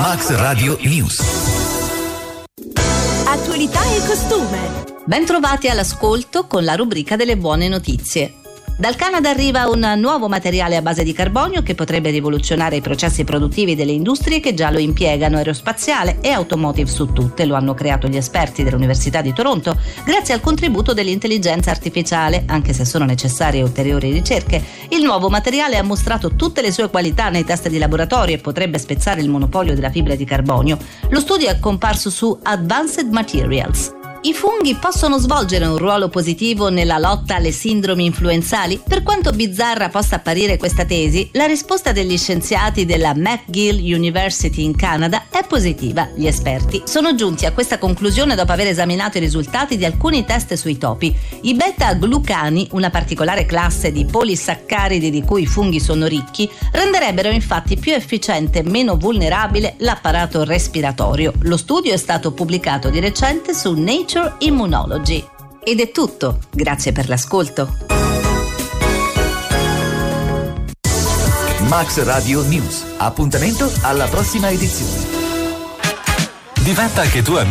Max Radio News. Attualità e costume. Bentrovati all'ascolto con la rubrica delle buone notizie. Dal Canada arriva un nuovo materiale a base di carbonio che potrebbe rivoluzionare i processi produttivi delle industrie che già lo impiegano, aerospaziale e automotive su tutte. Lo hanno creato gli esperti dell'Università di Toronto grazie al contributo dell'intelligenza artificiale, anche se sono necessarie ulteriori ricerche. Il nuovo materiale ha mostrato tutte le sue qualità nei test di laboratorio e potrebbe spezzare il monopolio della fibra di carbonio. Lo studio è comparso su Advanced Materials. I funghi possono svolgere un ruolo positivo nella lotta alle sindromi influenzali? Per quanto bizzarra possa apparire questa tesi, la risposta degli scienziati della McGill University in Canada è positiva. Gli esperti sono giunti a questa conclusione dopo aver esaminato i risultati di alcuni test sui topi. I beta-glucani, una particolare classe di polisaccaridi di cui i funghi sono ricchi, renderebbero infatti più efficiente e meno vulnerabile l'apparato respiratorio. Lo studio è stato pubblicato di recente su Nature Immunology. Ed è tutto, grazie per l'ascolto. Max Radio News. Appuntamento alla prossima edizione. Diventa anche tu